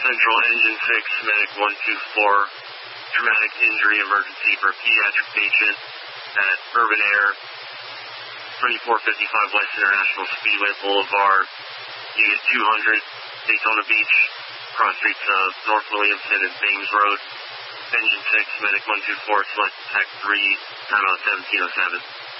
Central Engine 6, Medic 124, traumatic injury emergency for a pediatric patient at Urban Air, 2455 West International Speedway Boulevard, Unit 200, Daytona Beach, cross streets of North Williamson and Thames Road. Engine 6, Medic 124, select Tech 3, timeout 1707.